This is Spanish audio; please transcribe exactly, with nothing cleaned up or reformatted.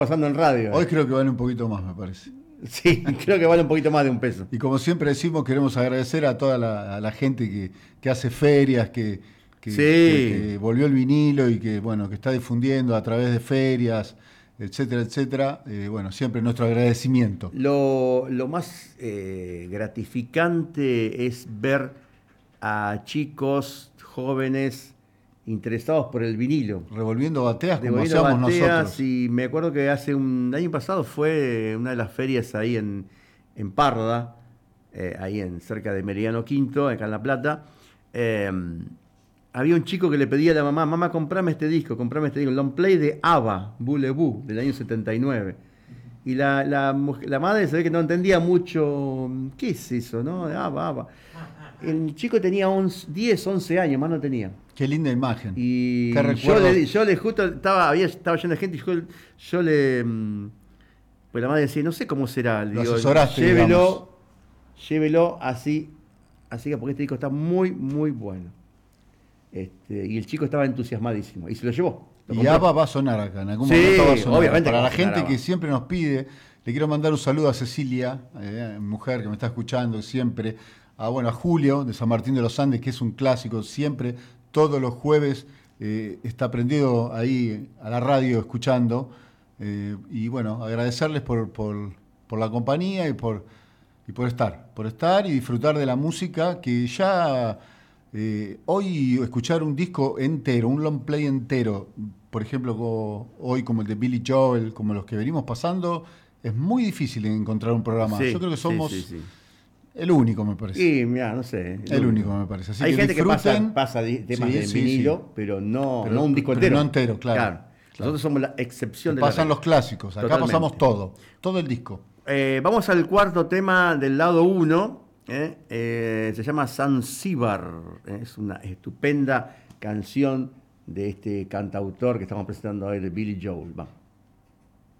pasando en radio. Hoy creo que vale un poquito más, me parece. Sí, creo que vale un poquito más de un peso. Y como siempre decimos, queremos agradecer a toda la, a la gente que, que hace ferias, que, que, Sí. que, que volvió el vinilo y que, bueno, que está difundiendo a través de ferias, etcétera, etcétera. Eh, bueno, siempre nuestro agradecimiento. Lo, lo más eh, gratificante es ver a chicos jóvenes interesados por el vinilo. Revolviendo bateas como Devolviendo hacíamos bateas, nosotros. y me acuerdo que hace un año pasado fue una de las ferias ahí en, en Parda, eh, ahí en cerca de Meridiano Quinto, acá en La Plata. Eh, había un chico que le pedía a la mamá: mamá, comprame este disco, comprame este disco, el long play de ABBA, Boulevou, del año setenta y nueve. Y la, la, mujer- la madre se ve que no entendía mucho, ¿qué es eso, no? ABBA, ABBA. El chico tenía once, diez, once años, más no tenía. Qué linda imagen. Y Qué yo recuerdos. le, yo le justo estaba, había, estaba lleno de gente y yo, yo le. mm, Pues la madre decía, no sé cómo será. Le Lo digo, asesoraste, llévelo, digamos. llévelo así, así que porque este disco está muy, muy bueno. Este, y el chico estaba entusiasmadísimo. Y se lo llevó. Lo Y compró. ABBA va a sonar acá, en algún Sí, momento va a sonar. obviamente Para que va la a sonar gente ABBA. que siempre nos pide, le quiero mandar un saludo a Cecilia, eh, mujer que me está escuchando siempre, a, bueno, a Julio de San Martín de los Andes, que es un clásico, siempre, todos los jueves eh, está prendido ahí a la radio escuchando. Eh, y bueno, agradecerles por, por, por la compañía y por, y por estar, por estar y disfrutar de la música que ya... Eh, hoy escuchar un disco entero, un long play entero, por ejemplo, co- hoy como el de Billy Joel, como los que venimos pasando, es muy difícil encontrar un programa. Sí, Yo creo que sí, somos sí, sí. el único, me parece. Y mira, no sé. El único, me parece. Así Hay que gente que disfruten. pasa, pasa di- temas Sí, de sí, vinilo, sí. pero no, Pero- no un disco pero entero. no entero, claro, claro. Nosotros somos la excepción de la Pasan regla. los clásicos, acá Totalmente. pasamos todo, todo el disco. Eh, vamos al cuarto tema del lado uno. ¿eh? Eh, se llama Zanzíbar. ¿eh? Es una estupenda canción de este cantautor que estamos presentando hoy, de Billy Joel. Vamos.